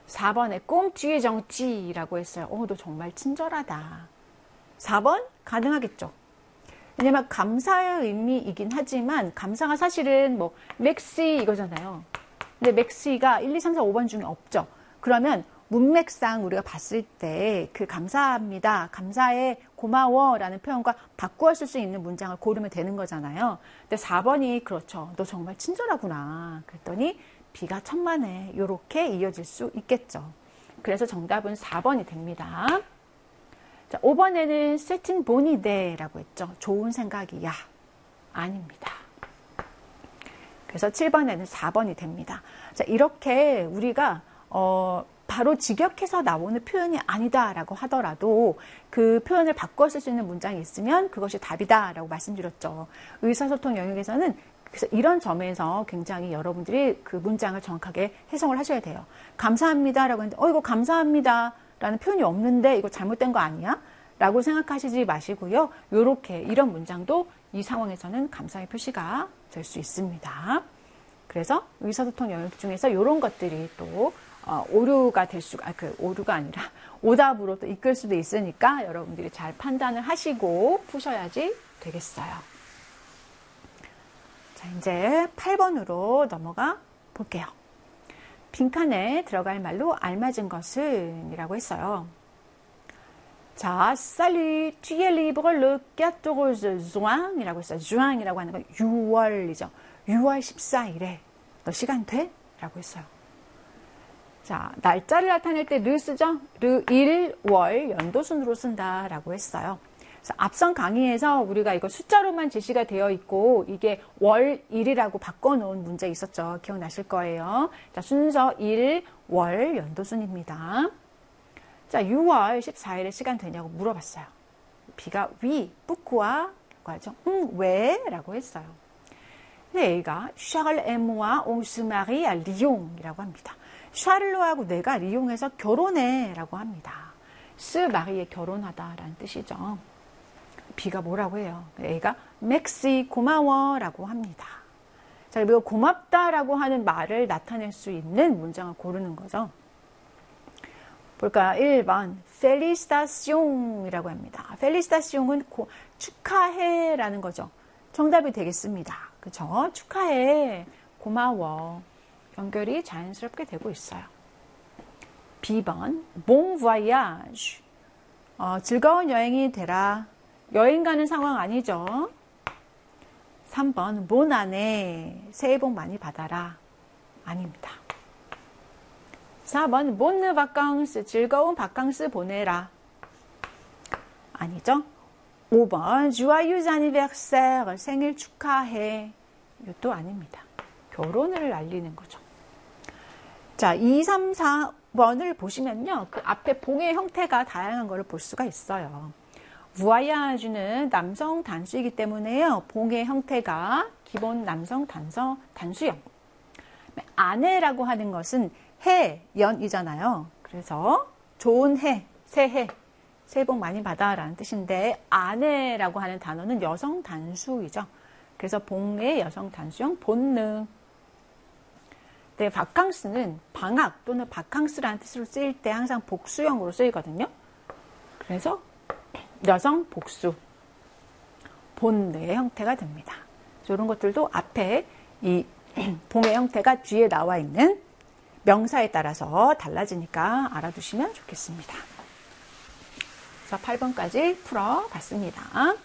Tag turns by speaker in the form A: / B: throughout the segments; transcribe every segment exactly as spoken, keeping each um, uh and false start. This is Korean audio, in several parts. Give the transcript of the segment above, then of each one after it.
A: 사 번에 꼼쥐의 정치라고 했어요. 어, 너 정말 친절하다. 사 번 가능하겠죠. 왜냐면 감사의 의미이긴 하지만 감사가 사실은 뭐 맥시 이거잖아요. 근데 맥시가 일, 이, 삼, 사, 오 번 중에 없죠. 그러면 문맥상 우리가 봤을 때 그 감사합니다, 감사해, 고마워라는 표현과 바꾸어 쓸 수 있는 문장을 고르면 되는 거잖아요. 근데 사 번이 그렇죠. 너 정말 친절하구나. 그랬더니 비가 천만에 이렇게 이어질 수 있겠죠. 그래서 정답은 사 번이 됩니다. 자, 오 번에는 세팅 본이 돼라고 했죠. 좋은 생각이야. 아닙니다. 그래서 칠 번에는 사 번이 됩니다. 자, 이렇게 우리가 어, 바로 직역해서 나오는 표현이 아니다라고 하더라도 그 표현을 바꿔 쓸 수 있는 문장이 있으면 그것이 답이다라고 말씀드렸죠. 의사소통 영역에서는 그래서 이런 점에서 굉장히 여러분들이 그 문장을 정확하게 해석을 하셔야 돼요. 감사합니다라고 했는데 어 이거 감사합니다라는 표현이 없는데 이거 잘못된 거 아니야? 라고 생각하시지 마시고요. 요렇게 이런 문장도 이 상황에서는 감사의 표시가 될 수 있습니다. 그래서 의사소통 영역 중에서 이런 것들이 또 어, 오류가 될 수가, 아, 그 오류가 아니라 오답으로 또 이끌 수도 있으니까 여러분들이 잘 판단을 하시고 푸셔야지 되겠어요. 자, 이제 팔 번으로 넘어가 볼게요. 빈칸에 들어갈 말로 알맞은 것은 이라고 했어요. 자, salut, tu es libre le quatorze juin 이라고 했어요. juin 이라고 하는 건 유월이죠. 유월 십사일에 너 시간 돼? 라고 했어요. 자, 날짜를 나타낼 때 르 쓰죠? 르, 일, 월, 연도순으로 쓴다라고 했어요. 그래서 앞선 강의에서 우리가 이거 숫자로만 제시가 되어 있고 이게 월, 일이라고 바꿔놓은 문제 있었죠. 기억나실 거예요. 자, 순서 일, 월, 연도순입니다. 자, 유월 십사일에 시간 되냐고 물어봤어요. B가 oui, pourquoi? 라고 하죠. 음, 왜? 라고 했어요. 근데 A가 Charles et moi on se marie à Lyon 이라고 합니다. 샤를로하고 내가 리용해서 결혼해 라고 합니다. 스 마리에 결혼하다라는 뜻이죠. B가 뭐라고 해요? A가 맥시 고마워 라고 합니다. 자, 그리고 고맙다 라고 하는 말을 나타낼 수 있는 문장을 고르는 거죠. 볼까요? 일 번 펠리시타숑 이라고 합니다. 펠리시타숑은 고, 축하해 라는 거죠. 정답이 되겠습니다. 그쵸? 축하해, 고마워. 연결이 자연스럽게 되고 있어요. 비 번 bon voyage 어, 즐거운 여행이 되라. 여행 가는 상황 아니죠. 삼 번 bonne année 새해 복 많이 받아라. 아닙니다. 사 번 bonne vacances 즐거운 바캉스 보내라. 아니죠. 오 번 joyeux anniversaire 생일 축하해. 이것도 아닙니다. 결혼을 알리는 거죠. 자, 이, 삼, 사 번을 보시면요. 그 앞에 봉의 형태가 다양한 것을 볼 수가 있어요. voyage는 남성 단수이기 때문에요. 봉의 형태가 기본 남성 단서, 단수형. 아내라고 하는 것은 해, 연이잖아요. 그래서 좋은 해, 새해, 새해 복 많이 받아라는 뜻인데 아내라고 하는 단어는 여성 단수이죠. 그래서 봉의 여성 단수형 본느. 네, 바캉스는 방학 또는 바캉스라는 뜻으로 쓰일 때 항상 복수형으로 쓰이거든요. 그래서 여성 복수, 본느의 형태가 됩니다. 이런 것들도 앞에 이 봉의 형태가 뒤에 나와 있는 명사에 따라서 달라지니까 알아두시면 좋겠습니다. 그래서 팔 번까지 풀어봤습니다.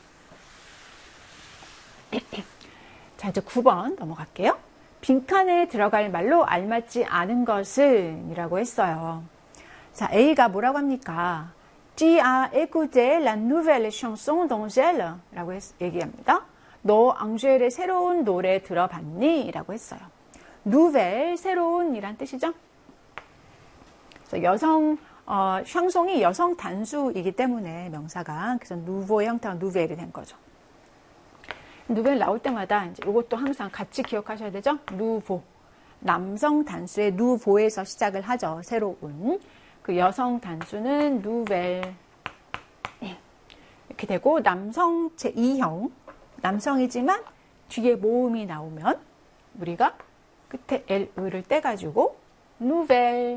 A: 자, 이제 구 번 넘어갈게요. 빈칸에 들어갈 말로 알맞지 않은 것은 이라고 했어요. 자, A가 뭐라고 합니까? Tu as écouté la nouvelle chanson d'Angèle 라고 했, 얘기합니다. 너 앙젤의 새로운 노래 들어봤니? 라고 했어요. nouvelle, 새로운 이란 뜻이죠. 그래서 여성, 어, 샹송이 여성 단수이기 때문에 명사가 그래서 nouveau의 형태가 nouvelle이 된 거죠. 누벨 나올 때마다 이제 이것도 항상 같이 기억하셔야 되죠. 누보 남성 단수의 누보에서 시작을 하죠. 새로운 그 여성 단수는 누벨 이렇게 되고 남성 제이형 남성이지만 뒤에 모음이 나오면 우리가 끝에 엘을 떼가지고 누벨